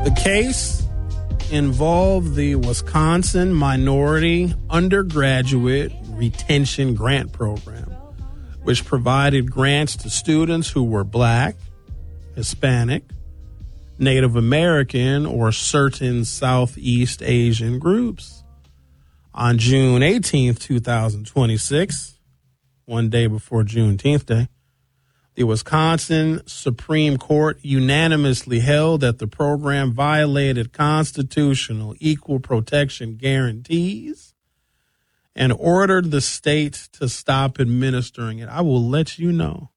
The case involved the Wisconsin Minority Undergraduate Retention Grant Program, which provided grants to students who were Black, Hispanic, Native American, or certain Southeast Asian groups. On June 18th, 2026, one day before Juneteenth Day, the Wisconsin Supreme Court unanimously held that the program violated constitutional equal protection guarantees and ordered the state to stop administering it. I will let you know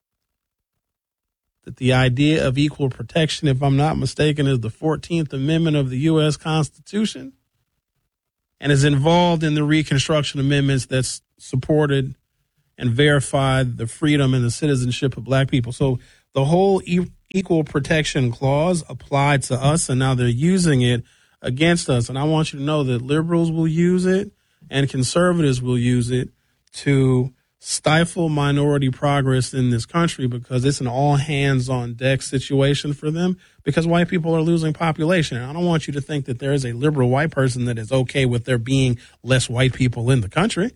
that the idea of equal protection, if I'm not mistaken, is the 14th Amendment of the U.S. Constitution and is involved in the Reconstruction Amendments that's supported and verified the freedom and the citizenship of Black people. So the whole equal protection clause applied to us, and now they're using it against us. And I want you to know that liberals will use it and conservatives will use it to stifle minority progress in this country, because it's an all hands on deck situation for them, because white people are losing population. And I don't want you to think that there is a liberal white person that is okay with there being less white people in the country.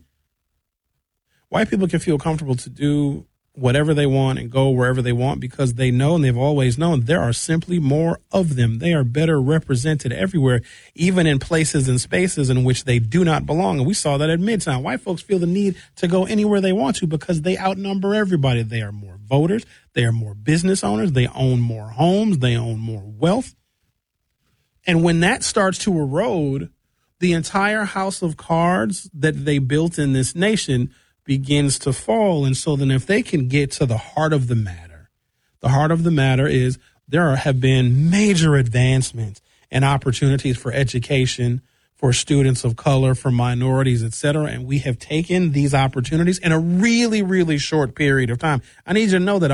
White people can feel comfortable to do whatever they want and go wherever they want because they know, and they've always known, there are simply more of them. They are better represented everywhere, even in places and spaces in which they do not belong. And we saw that at Midtown. White folks feel the need to go anywhere they want to because they outnumber everybody. They are more voters. They are more business owners. They own more homes. They own more wealth. And when that starts to erode, the entire house of cards that they built in this nation begins to fall. And so then if they can get to the heart of the matter is there have been major advancements and opportunities for education for students of color, for minorities, et cetera. And we have taken these opportunities in a really, really short period of time. I need you to know that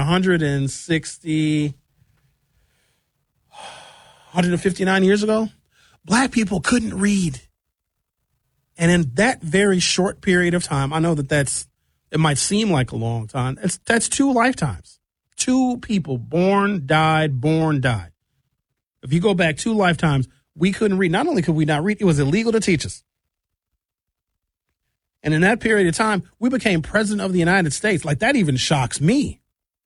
159 years ago, Black people couldn't read. And in that very short period of time, I know that it might seem like a long time. That's 2 lifetimes. 2 people born, died. If you go back 2 lifetimes, we couldn't read. Not only could we not read, it was illegal to teach us. And in that period of time, we became president of the United States. Like, that even shocks me.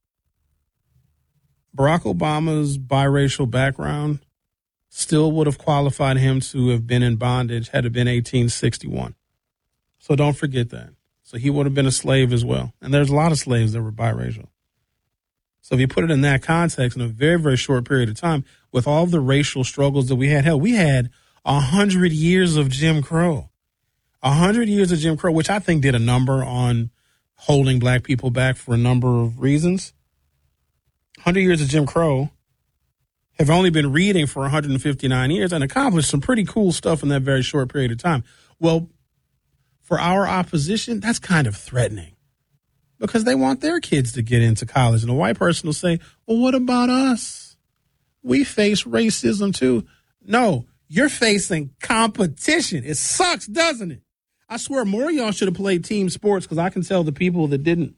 Barack Obama's biracial background still would have qualified him to have been in bondage had it been 1861. So don't forget that. So he would have been a slave as well. And there's a lot of slaves that were biracial. So if you put it in that context, in a very, very short period of time, with all the racial struggles that we had, hell, we had 100 years of Jim Crow. 100 years of Jim Crow, which I think did a number on holding Black people back for a number of reasons. 100 years of Jim Crow have only been reading for 159 years and accomplished some pretty cool stuff in that very short period of time. Well, for our opposition, that's kind of threatening because they want their kids to get into college. And a white person will say, well, what about us? We face racism too. No, you're facing competition. It sucks, doesn't it? I swear more of y'all should have played team sports because I can tell the people that didn't.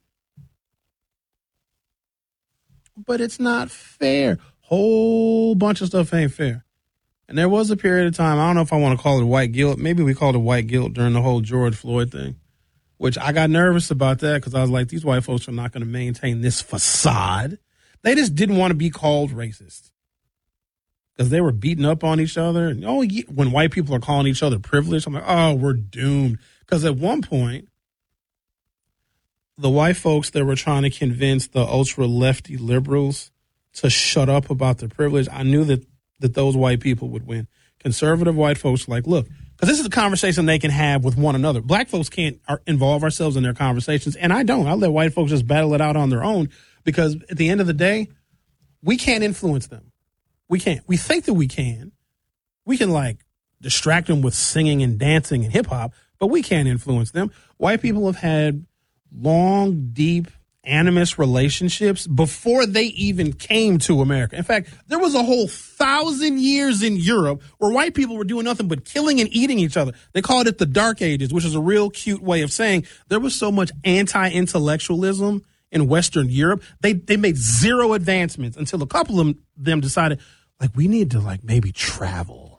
But it's not fair. Whole bunch of stuff ain't fair. And there was a period of time, I don't know if I want to call it white guilt. Maybe we called it white guilt during the whole George Floyd thing, which I got nervous about that because I was like, these white folks are not going to maintain this facade. They just didn't want to be called racist because they were beating up on each other. And, when white people are calling each other privileged, I'm like, oh, we're doomed. Because at one point, the white folks that were trying to convince the ultra lefty liberals to shut up about their privilege, I knew that those white people would win. Conservative white folks were like, look, because this is a conversation they can have with one another. Black folks can't involve ourselves in their conversations, and I don't. I let white folks just battle it out on their own because at the end of the day, we can't influence them. We can't. We think that we can. We can, distract them with singing and dancing and hip-hop, but we can't influence them. White people have had long, deep, animus relationships before they even came to America. In fact, there was a whole 1,000 years in Europe where white people were doing nothing but killing and eating each other. They called it the Dark Ages, which is a real cute way of saying there was so much anti-intellectualism in Western Europe. They made zero advancements until a couple of them decided, like, we need to, like, maybe travel.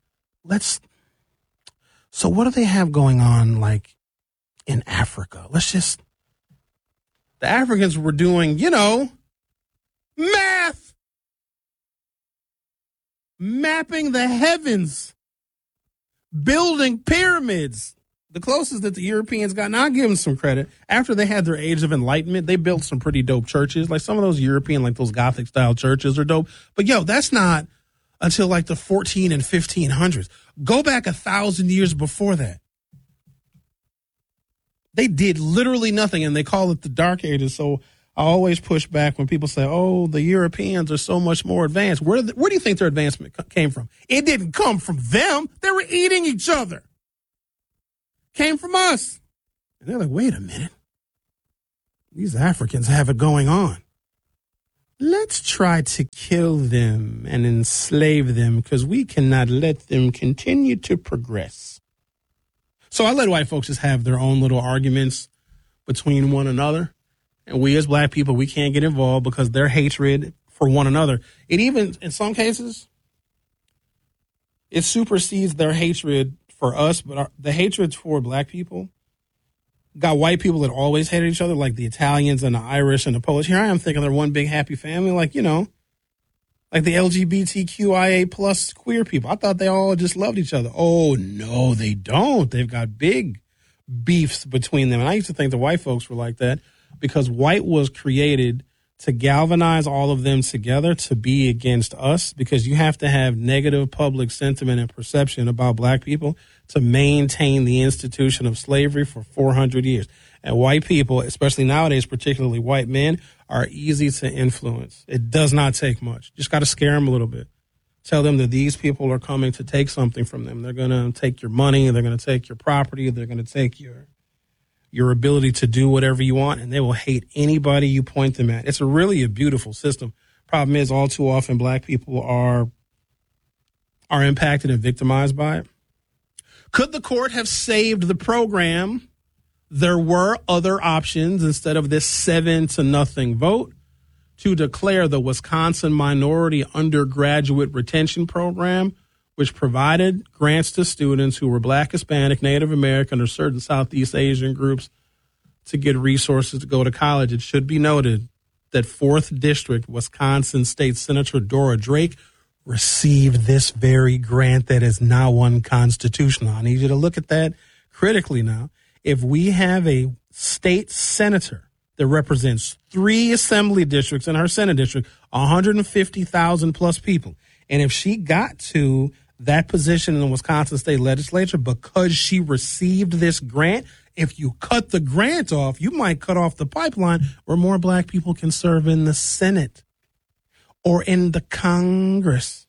So what do they have going on, like, in Africa? The Africans were doing, math, mapping the heavens, building pyramids. The closest that the Europeans got, now I'll give them some credit. After they had their age of enlightenment, they built some pretty dope churches. Like some of those European, like those Gothic style churches are dope. But that's not until like the 14 and 1500s. Go back 1,000 years before that. They did literally nothing, and they call it the Dark Ages. So I always push back when people say, oh, the Europeans are so much more advanced. Where do you think their advancement came from? It didn't come from them. They were eating each other. Came from us. And they're like, wait a minute. These Africans have it going on. Let's try to kill them and enslave them because we cannot let them continue to progress. So I let white folks just have their own little arguments between one another. And we as black people, we can't get involved because their hatred for one another, it even, in some cases, it supersedes their hatred for us. But the hatred for black people got white people that always hated each other, like the Italians and the Irish and the Polish. Here I am thinking they're one big happy family, like the LGBTQIA plus queer people. I thought they all just loved each other. Oh, no, they don't. They've got big beefs between them. And I used to think the white folks were like that because white was created to galvanize all of them together to be against us, because you have to have negative public sentiment and perception about black people to maintain the institution of slavery for 400 years. And white people, especially nowadays, particularly white men, are easy to influence. It does not take much. Just got to scare them a little bit. Tell them that these people are coming to take something from them. They're going to take your money. They're going to take your property. They're going to take your ability to do whatever you want, and they will hate anybody you point them at. It's really a beautiful system. Problem is, all too often, black people are impacted and victimized by it. Could the court have saved the program? There were other options instead of this 7-0 vote to declare the Wisconsin Minority Undergraduate Retention Program, which provided grants to students who were Black, Hispanic, Native American, or certain Southeast Asian groups to get resources to go to college. It should be noted that 4th District Wisconsin State Senator Dora Drake received this very grant that is now unconstitutional. I need you to look at that critically now. If we have a state senator that represents 3 assembly districts in her Senate district, 150,000 plus people, and if she got to that position in the Wisconsin state legislature because she received this grant, if you cut the grant off, you might cut off the pipeline where more black people can serve in the Senate or in the Congress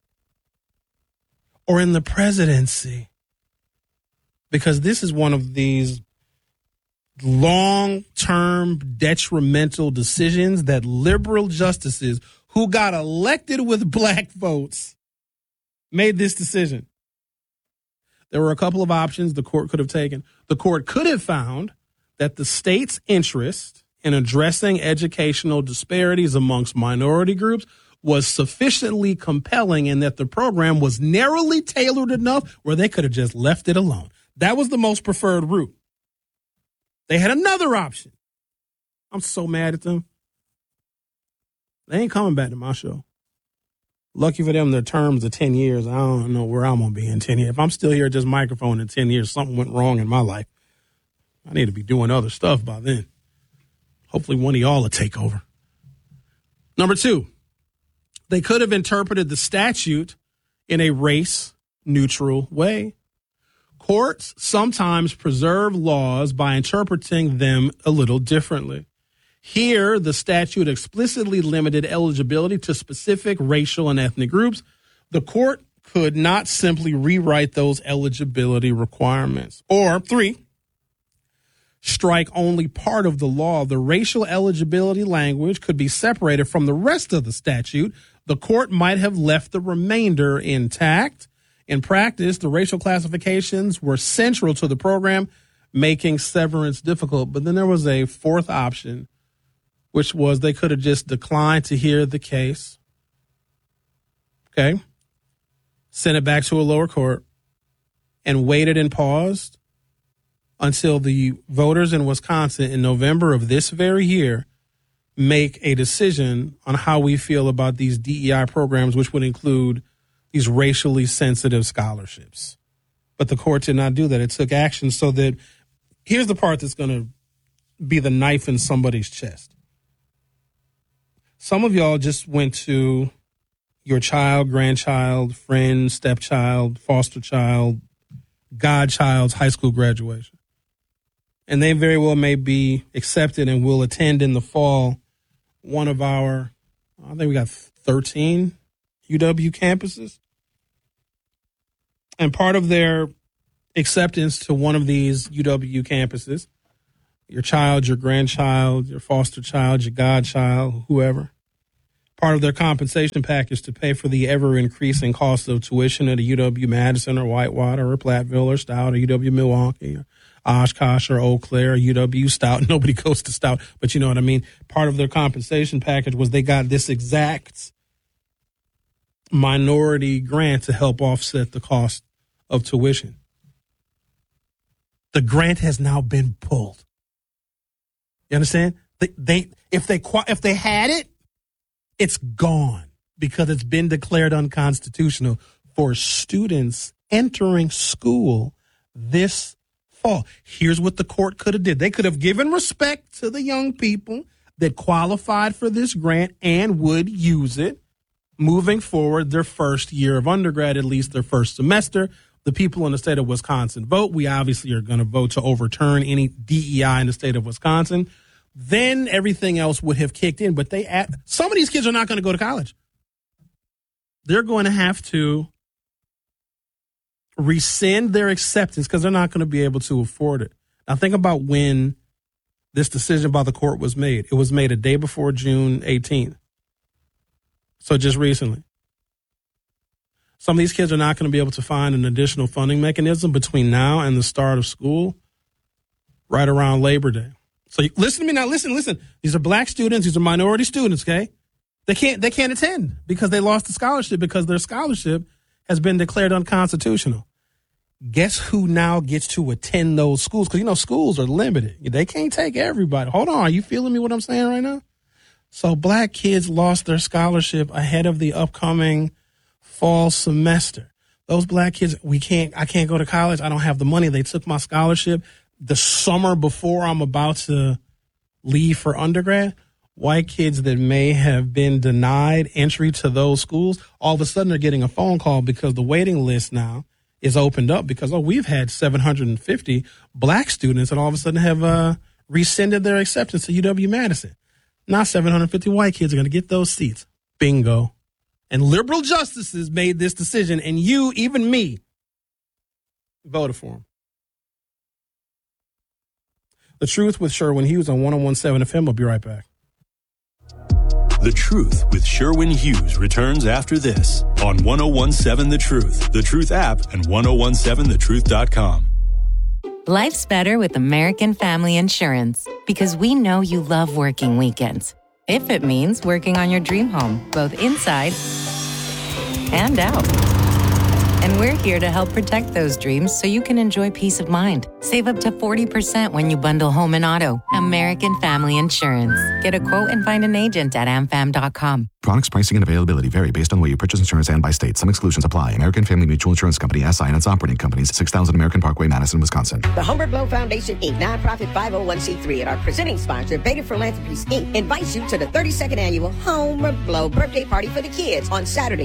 or in the presidency. Because this is one of these long-term detrimental decisions that liberal justices who got elected with black votes made this decision. There were a couple of options the court could have taken. The court could have found that the state's interest in addressing educational disparities amongst minority groups was sufficiently compelling and that the program was narrowly tailored enough where they could have just left it alone. That was the most preferred route. They had another option. I'm so mad at them. They ain't coming back to my show. Lucky for them, their terms are 10 years. I don't know where I'm going to be in 10 years. If I'm still here at this microphone in 10 years, something went wrong in my life. I need to be doing other stuff by then. Hopefully one of y'all will take over. Number 2, they could have interpreted the statute in a race-neutral way. Courts sometimes preserve laws by interpreting them a little differently. Here, the statute explicitly limited eligibility to specific racial and ethnic groups. The court could not simply rewrite those eligibility requirements. Or 3, strike only part of the law. The racial eligibility language could be separated from the rest of the statute. The court might have left the remainder intact. In practice, the racial classifications were central to the program, making severance difficult. But then there was a 4th option, which was they could have just declined to hear the case Okay? Sent it back to a lower court and waited and paused until the voters in Wisconsin in November of this very year make a decision on how we feel about these DEI programs, which would include these racially sensitive scholarships. But the court did not do that. It took action so that, here's the part that's going to be the knife in somebody's chest. Some of y'all just went to your child, grandchild, friend, stepchild, foster child, godchild's high school graduation. And they very well may be accepted and will attend in the fall one of our, I think we got 13 UW campuses. And part of their acceptance to one of these UW campuses, your child, your grandchild, your foster child, your godchild, whoever, part of their compensation package to pay for the ever-increasing cost of tuition at a UW-Madison or Whitewater or Platteville or Stout or UW-Milwaukee or Oshkosh or Eau Claire or UW-Stout. Nobody goes to Stout, but you know what I mean. Part of their compensation package was they got this exact minority grant to help offset the cost of tuition. The grant has now been pulled. You understand? If they had it, it's gone because it's been declared unconstitutional for students entering school this fall. Here's what the court could have did. They could have given respect to the young people that qualified for this grant and would use it moving forward their first year of undergrad, at least their first semester. The people in the state of Wisconsin vote. We obviously are going to vote to overturn any DEI in the state of Wisconsin. Then everything else would have kicked in. But some of these kids are not going to go to college. They're going to have to rescind their acceptance because they're not going to be able to afford it. Now think about when this decision by the court was made. It was made a day before June 18th. So just recently. Some of these kids are not going to be able to find an additional funding mechanism between now and the start of school right around Labor Day. So listen to me now. Listen. These are black students. These are minority students, okay? They can't attend because they lost the scholarship because their scholarship has been declared unconstitutional. Guess who now gets to attend those schools? Because, schools are limited. They can't take everybody. Hold on. Are you feeling me what I'm saying right now? So black kids lost their scholarship ahead of the upcoming fall semester. Those black kids, I can't go to college. I don't have the money. They took my scholarship the summer before I'm about to leave for undergrad. White kids that may have been denied entry to those schools, all of a sudden they're getting a phone call because the waiting list now is opened up because, we've had 750 black students and all of a sudden have rescinded their acceptance to UW-Madison. Now 750 white kids are going to get those seats. Bingo. And liberal justices made this decision, and you, even me, voted for them. The Truth with Sherwin Hughes on 101.7 FM. We'll be right back. The Truth with Sherwin Hughes returns after this on 101.7 The Truth, The Truth app, and 1017thetruth.com. Life's better with American Family Insurance because we know you love working weekends. If it means working on your dream home, both inside and out. And we're here to help protect those dreams so you can enjoy peace of mind. Save up to 40% when you bundle home and auto. American Family Insurance. Get a quote and find an agent at amfam.com. Products, pricing, and availability vary based on where you purchase insurance and by state. Some exclusions apply. American Family Mutual Insurance Company, SI, and its operating companies, 6000 American Parkway, Madison, Wisconsin. The Humbert Blow Foundation, Inc., nonprofit 501c3, and our presenting sponsor, Beta Philanthropies, Inc., invites you to the 32nd annual Homer Blow birthday party for the kids on Saturday,